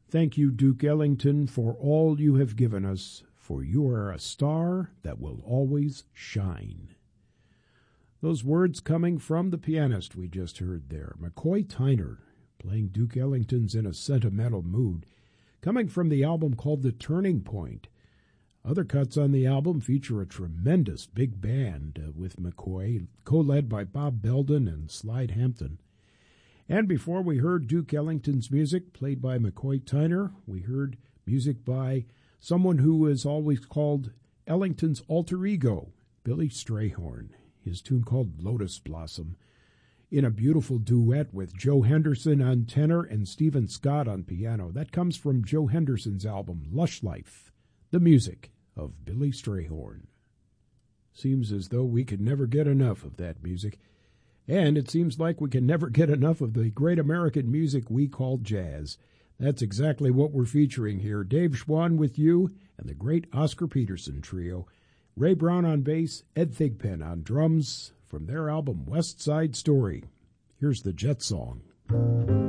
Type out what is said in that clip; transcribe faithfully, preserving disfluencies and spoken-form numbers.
Thank you, Duke Ellington, for all you have given us, for you are a star that will always shine. Those words coming from the pianist we just heard there, McCoy Tyner, playing Duke Ellington's In a Sentimental Mood, coming from the album called The Turning Point. Other cuts on the album feature a tremendous big band uh, with McCoy, co-led by Bob Belden and Slide Hampton. And before we heard Duke Ellington's music, played by McCoy Tyner, we heard music by someone who is always called Ellington's alter ego, Billy Strayhorn. His tune called Lotus Blossom, in a beautiful duet with Joe Henderson on tenor and Stephen Scott on piano. That comes from Joe Henderson's album, Lush Life, the music of Billy Strayhorn. Seems as though we could never get enough of that music. And it seems like we can never get enough of the great American music we call jazz. That's exactly what we're featuring here. Dave Schwann with you and the great Oscar Peterson Trio. Ray Brown on bass, Ed Thigpen on drums from their album West Side Story. Here's the Jet Song.